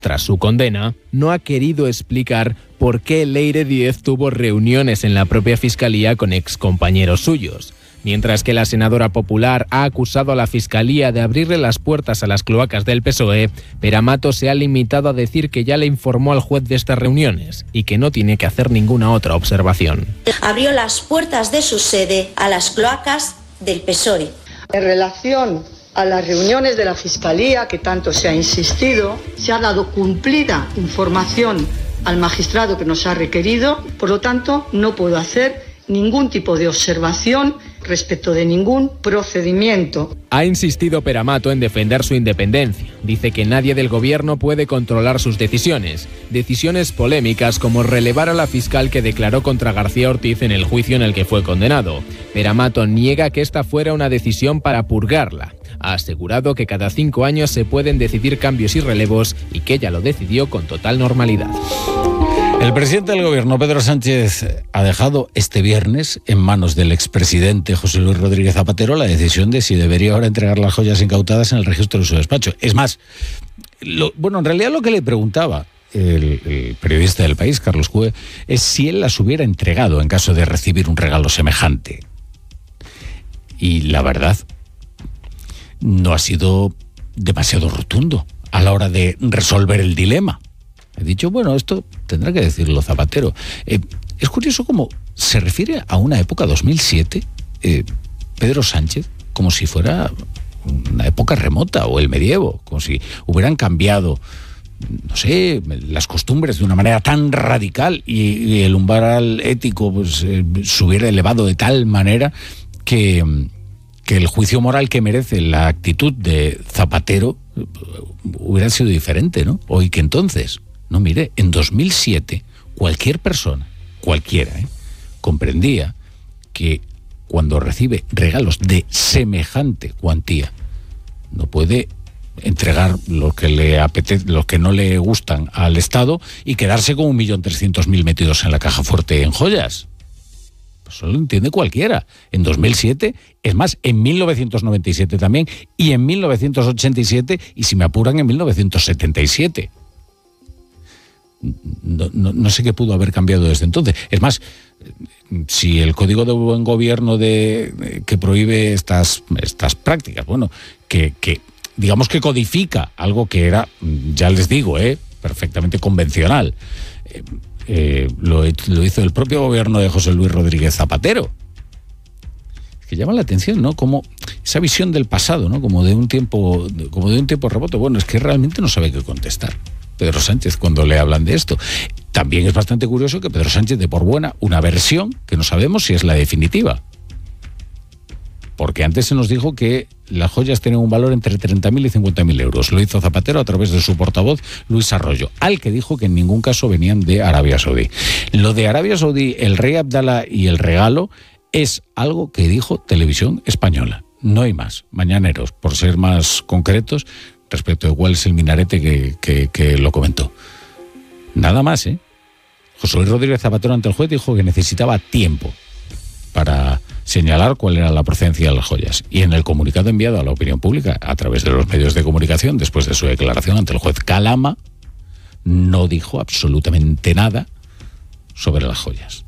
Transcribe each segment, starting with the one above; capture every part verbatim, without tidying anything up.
Tras su condena, no ha querido explicar por qué Leire Díez tuvo reuniones en la propia Fiscalía con excompañeros suyos. Mientras que la senadora popular ha acusado a la Fiscalía de abrirle las puertas a las cloacas del P S O E, Pere Mato se ha limitado a decir que ya le informó al juez de estas reuniones y que no tiene que hacer ninguna otra observación. Abrió las puertas de su sede a las cloacas del P S O E. En relación a las reuniones de la Fiscalía, que tanto se ha insistido, se ha dado cumplida información al magistrado que nos ha requerido, por lo tanto, no puedo hacer ningún tipo de observación respecto de ningún procedimiento. Ha insistido Pere Mato en defender su independencia. Dice que nadie del gobierno puede controlar sus decisiones. Decisiones polémicas como relevar a la fiscal que declaró contra García Ortiz en el juicio en el que fue condenado. Pere Mato niega que esta fuera una decisión para purgarla. Ha asegurado que cada cinco años se pueden decidir cambios y relevos y que ella lo decidió con total normalidad. El presidente del gobierno, Pedro Sánchez, ha dejado este viernes en manos del expresidente José Luis Rodríguez Zapatero la decisión de si debería ahora entregar las joyas incautadas en el registro de su despacho. Es más, lo, bueno, en realidad lo que le preguntaba el, el periodista del País, Carlos Cue, es si él las hubiera entregado en caso de recibir un regalo semejante. Y la verdad, no ha sido demasiado rotundo a la hora de resolver el dilema. He dicho, bueno, esto tendrá que decirlo Zapatero. Eh, es curioso cómo se refiere a una época dos mil siete, eh, Pedro Sánchez, como si fuera una época remota o el medievo, como si hubieran cambiado, no sé, las costumbres de una manera tan radical y, y el umbral ético pues, eh, se hubiera elevado de tal manera que, que el juicio moral que merece la actitud de Zapatero eh, hubiera sido diferente, ¿no? Hoy que entonces. No, mire, en dos mil siete cualquier persona, cualquiera, ¿eh? comprendía que cuando recibe regalos de semejante cuantía no puede entregar lo que le apetece, los que no le gustan al Estado y quedarse con un millón trescientos mil metidos en la caja fuerte en joyas. Pues eso lo entiende cualquiera. En dos mil siete, es más, en mil novecientos noventa y siete también, y en mil novecientos ochenta y siete, y si me apuran, en mil novecientos setenta y siete. No, no, no sé qué pudo haber cambiado desde entonces. Es más, si el Código de Buen Gobierno de, que prohíbe estas, estas prácticas, bueno, que, que digamos que codifica algo que era, ya les digo, eh, perfectamente convencional, eh, eh, lo, lo hizo el propio gobierno de José Luis Rodríguez Zapatero. Es que llama la atención, ¿no? Como esa visión del pasado, ¿no? Como de un tiempo, como de un tiempo remoto. Bueno, es que realmente no sabe qué contestar Pedro Sánchez cuando le hablan de esto. También es bastante curioso que Pedro Sánchez dé por buena una versión que no sabemos si es la definitiva. Porque antes se nos dijo que las joyas tenían un valor entre treinta mil y cincuenta mil euros. Lo hizo Zapatero a través de su portavoz, Luis Arroyo, al que dijo que en ningún caso venían de Arabia Saudí. Lo de Arabia Saudí, el rey Abdalá y el regalo, es algo que dijo Televisión Española. No hay más. Mañaneros, por ser más concretos, respecto de cuál es el minarete que, que, que lo comentó. Nada más, ¿eh? José Luis Rodríguez Zapatero ante el juez dijo que necesitaba tiempo para señalar cuál era la procedencia de las joyas. Y en el comunicado enviado a la opinión pública a través de los medios de comunicación, después de su declaración ante el juez Calama, no dijo absolutamente nada sobre las joyas.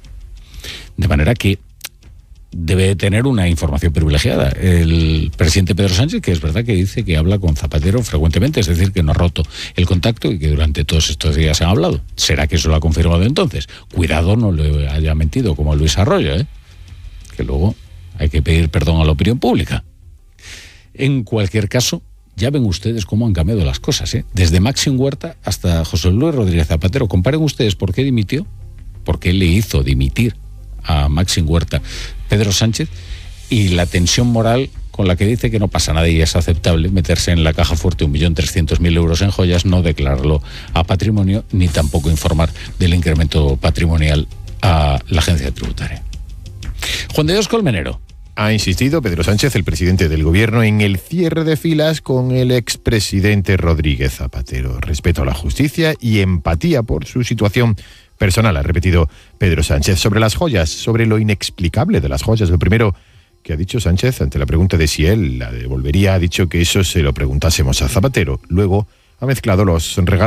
De manera que debe tener una información privilegiada el presidente Pedro Sánchez, que es verdad que dice que habla con Zapatero frecuentemente, es decir, que no ha roto el contacto y que durante todos estos días han hablado. ¿Será que eso lo ha confirmado entonces? Cuidado no le haya mentido como Luis Arroyo, ¿eh? Que luego hay que pedir perdón a la opinión pública. En cualquier caso, ya ven ustedes cómo han cambiado las cosas, ¿eh? Desde Máxim Huerta hasta José Luis Rodríguez Zapatero. Comparen ustedes por qué dimitió, por qué le hizo dimitir a Máxim Huerta Pedro Sánchez, y la tensión moral con la que dice que no pasa nada y es aceptable meterse en la caja fuerte un millón trescientos mil euros en joyas, no declararlo a patrimonio, ni tampoco informar del incremento patrimonial a la agencia tributaria. Juan de Dios Colmenero. Ha insistido Pedro Sánchez, el presidente del gobierno, en el cierre de filas con el expresidente Rodríguez Zapatero. Respeto a la justicia y empatía por su situación personal, ha repetido Pedro Sánchez. Sobre las joyas, sobre lo inexplicable de las joyas, lo primero que ha dicho Sánchez ante la pregunta de si él la devolvería, ha dicho que eso se lo preguntásemos a Zapatero. Luego ha mezclado los regalos